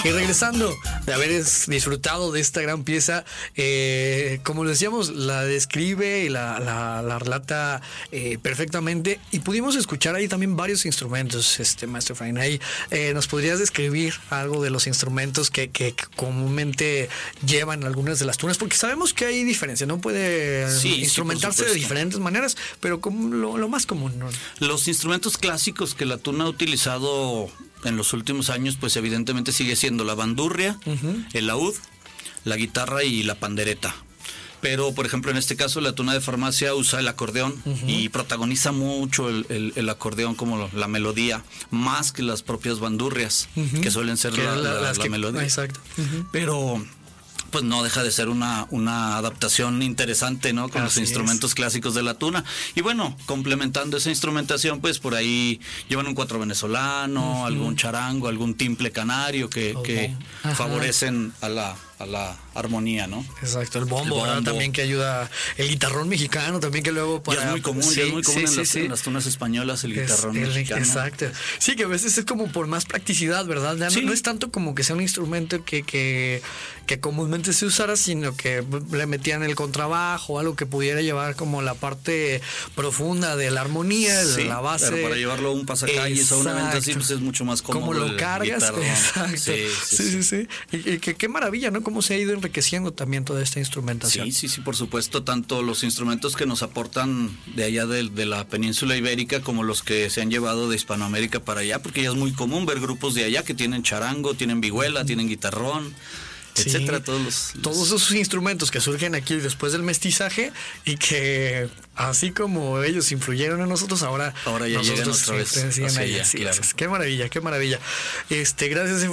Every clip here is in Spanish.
Y regresando de haber disfrutado de esta gran pieza, como decíamos, la describe y la relata perfectamente, y pudimos escuchar ahí también varios instrumentos, maestro Efraín. Ahí nos podrías describir algo de los instrumentos que comúnmente llevan algunas de las tunas, porque sabemos que hay diferencia, no puede instrumentarse de diferentes maneras, pero como lo más común, ¿no? Los instrumentos clásicos que la tuna ha utilizado en los últimos años, pues evidentemente sigue siendo la bandurria, el laúd, la guitarra y la pandereta. Pero, por ejemplo, en este caso, la tuna de farmacia usa el acordeón y protagoniza mucho el acordeón como la melodía, más que las propias bandurrias, que suelen ser la melodía. Exacto. Pero pues no deja de ser una adaptación interesante, ¿no? Con los instrumentos clásicos de la tuna. Y bueno, complementando esa instrumentación, pues por ahí llevan un cuatro venezolano, algún charango, algún timple canario que favorecen a la armonía, ¿no? Exacto, el bombo. También que ayuda, el guitarrón mexicano también, que luego para... Ya es muy común, en las tunas españolas el guitarrón mexicano. Exacto. Sí, que a veces es como por más practicidad, ¿verdad? Ya no es tanto como que sea un instrumento que comúnmente se usara, sino que le metían el contrabajo, algo que pudiera llevar como la parte profunda de la armonía, de la base. Pero para llevarlo a un pasacalles o a un evento así, pues es mucho más cómodo. Como lo cargas, exacto. Sí. Y qué maravilla, ¿no? Cómo se ha ido enriqueciendo también toda esta instrumentación. Sí, por supuesto, tanto los instrumentos que nos aportan de allá de la península ibérica como los que se han llevado de Hispanoamérica para allá, porque ya es muy común ver grupos de allá que tienen charango, tienen vihuela, tienen guitarrón, etcétera, todos esos instrumentos que surgen aquí después del mestizaje, y que así como ellos influyeron en nosotros, ahora ya llegan otra vez hacia allá, claro. Qué maravilla. Gracias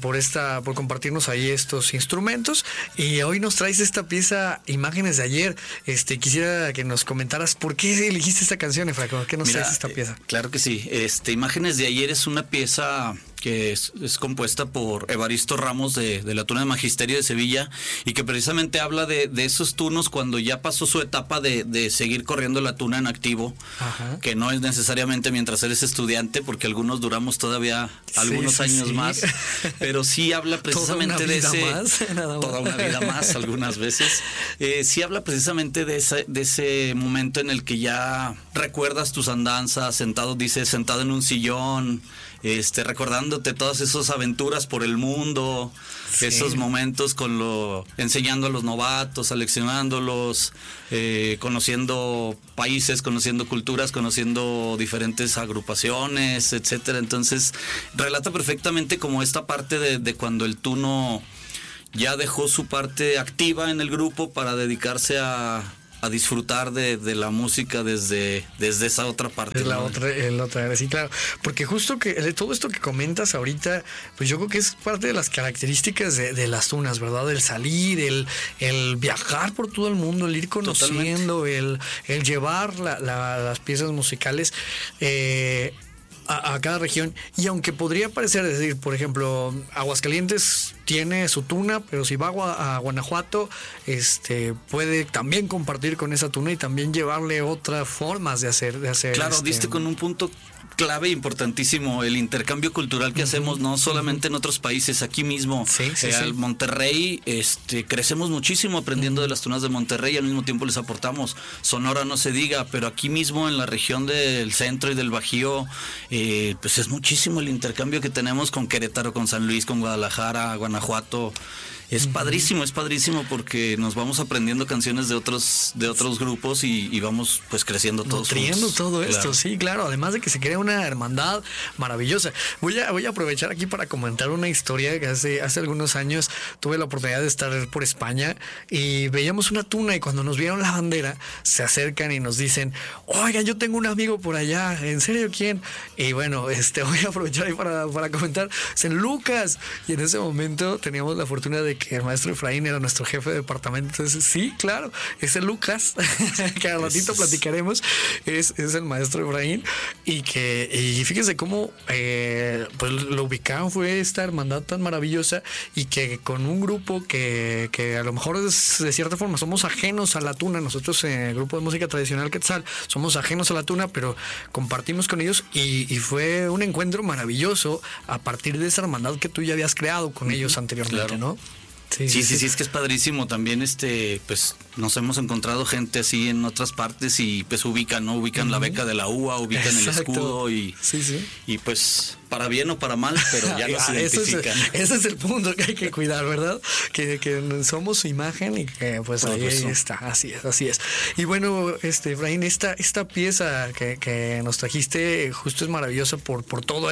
por compartirnos ahí estos instrumentos, y hoy nos traes esta pieza, Imágenes de Ayer. Quisiera que nos comentaras por qué elegiste esta canción, Efraín. ¿Por qué nos traes esta pieza? Claro que sí. Imágenes de Ayer es una pieza que es compuesta por Evaristo Ramos de la Tuna de Magisterio de Sevilla, y que precisamente habla de esos tunos cuando ya pasó su etapa de seguir corriendo la tuna en activo, que no es necesariamente mientras eres estudiante, porque algunos duramos todavía algunos años más, pero sí habla precisamente toda una vida más algunas veces. Sí habla precisamente de ese momento en el que ya recuerdas tus andanzas, sentado en un sillón, recordándote todas esas aventuras por el mundo, esos momentos enseñando a los novatos, aleccionándolos, conociendo países, conociendo culturas, conociendo diferentes agrupaciones, etcétera. Entonces relata perfectamente como esta parte de cuando el tuno ya dejó su parte activa en el grupo para dedicarse a disfrutar de la música desde esa otra parte. Es la otra, sí, claro. Porque justo que todo esto que comentas ahorita, pues yo creo que es parte de las características de las tunas, ¿verdad? El salir, el viajar por todo el mundo, el ir conociendo, el llevar las piezas musicales a cada región. Y aunque podría parecer, decir, por ejemplo, Aguascalientes tiene su tuna, pero si va a Guanajuato, puede también compartir con esa tuna y también llevarle otras formas de hacer. Claro, diste con un punto clave importantísimo, el intercambio cultural que hacemos, no solamente en otros países, aquí mismo. Al Monterrey, crecemos muchísimo aprendiendo de las tunas de Monterrey, y al mismo tiempo les aportamos. Sonora no se diga, pero aquí mismo en la región del centro y del Bajío, pues es muchísimo el intercambio que tenemos con Querétaro, con San Luis, con Guadalajara, Guanajuato. Es padrísimo porque nos vamos aprendiendo canciones de otros grupos y vamos pues creciendo todos nutriendo juntos. Todo esto, claro. Sí, claro, además de que se crea una hermandad maravillosa. Voy a aprovechar aquí para comentar una historia que hace algunos años tuve la oportunidad de estar por España y veíamos una tuna, y cuando nos vieron la bandera se acercan y nos dicen: oigan, yo tengo un amigo por allá. ¿En serio? ¿Quién? Y bueno, voy a aprovechar ahí para comentar. Dicen: Lucas. Y en ese momento teníamos la fortuna de que el maestro Efraín era nuestro jefe de departamento. Entonces, sí, claro, ese Lucas, que al ratito platicaremos, es el maestro Efraín, y que Y fíjense cómo pues lo ubicaron, fue esta hermandad tan maravillosa, y que con un grupo que a lo mejor de cierta forma somos ajenos a la tuna. Nosotros en el grupo de música tradicional Quetzal somos ajenos a la tuna, pero compartimos con ellos, y fue un encuentro maravilloso a partir de esa hermandad que tú ya habías creado con ellos anteriormente, claro. ¿No? Sí, es que es padrísimo. También pues nos hemos encontrado gente así en otras partes y pues ubican la beca de la UA, ubican el escudo y pues para bien o para mal, pero ya nos identifican. Ese es el punto que hay que cuidar, ¿verdad? Que somos su imagen y que pues ahí está, así es. Y bueno, Efraín, esta pieza que nos trajiste justo es maravillosa por toda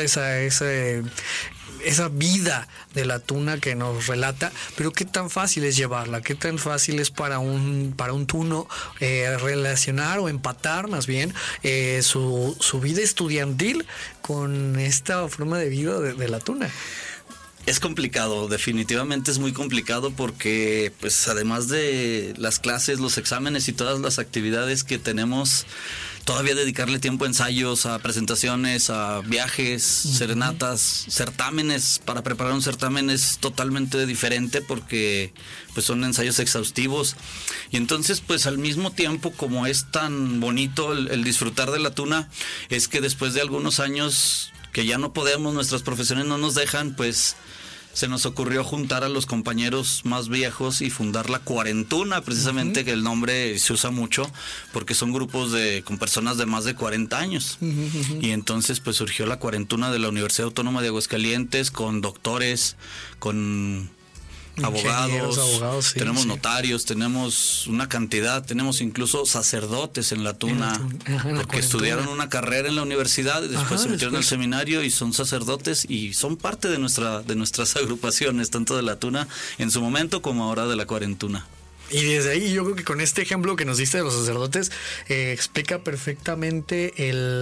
esa vida de la tuna que nos relata, pero qué tan fácil es llevarla, qué tan fácil es para un tuno relacionar o empatar más bien su vida estudiantil con esta forma de vida de la tuna. Es complicado, definitivamente es muy complicado, porque pues además de las clases, los exámenes y todas las actividades que tenemos, todavía dedicarle tiempo a ensayos, a presentaciones, a viajes, serenatas, certámenes. Para preparar un certamen es totalmente diferente porque pues son ensayos exhaustivos. Y entonces pues al mismo tiempo, como es tan bonito el disfrutar de la tuna, es que después de algunos años que ya no podemos, nuestras profesiones no nos dejan, pues se nos ocurrió juntar a los compañeros más viejos y fundar la Cuarentuna, precisamente, que el nombre se usa mucho porque son grupos con personas de más de 40 años. Y entonces pues surgió la Cuarentuna de la Universidad Autónoma de Aguascalientes, con doctores, con abogados, sí, tenemos notarios, tenemos una cantidad, tenemos incluso sacerdotes en la tuna, porque estudiaron una carrera en la universidad y después se metieron al seminario y son sacerdotes y son parte de nuestras agrupaciones, tanto de la tuna en su momento como ahora de la Cuarentuna. Y desde ahí yo creo que con este ejemplo que nos diste de los sacerdotes explica perfectamente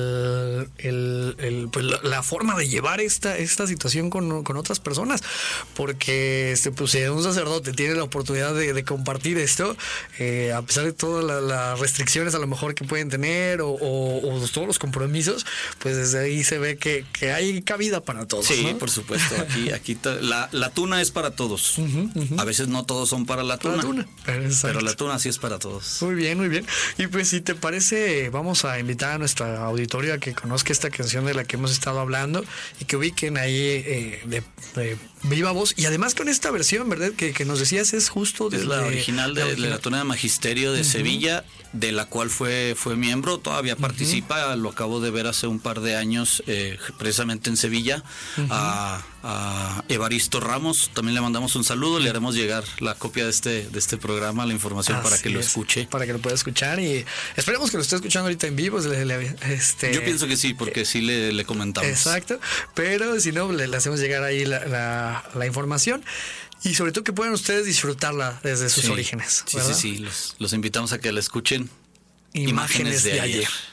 pues la forma de llevar esta situación con otras personas, porque pues, si un sacerdote tiene la oportunidad de compartir esto, a pesar de todas las restricciones a lo mejor que pueden tener o todos los compromisos, pues desde ahí se ve que hay cabida para todos. Sí, ¿no? Por supuesto. Aquí la tuna es para todos. A veces no todos son para la tuna. Pero la tuna sí es para todos. Muy bien, muy bien. Y pues si te parece, vamos a invitar a nuestra auditorio a que conozca esta canción de la que hemos estado hablando y que ubiquen ahí de viva voz. Y además con esta versión, ¿verdad? Que nos decías es justo es la original de la Tuna de Magisterio de Sevilla, de la cual fue miembro, todavía participa, lo acabo de ver hace un par de años, precisamente en Sevilla, a Evaristo Ramos, también le mandamos un saludo, le haremos llegar la copia de este programa, la información para que lo escuche. Para que lo pueda escuchar y esperemos que lo esté escuchando ahorita en vivo. Yo pienso que sí, porque sí le comentamos. Exacto, pero si no, le hacemos llegar ahí la información. Y sobre todo que puedan ustedes disfrutarla desde sus orígenes. Sí, los invitamos a que la escuchen. Imágenes de ayer.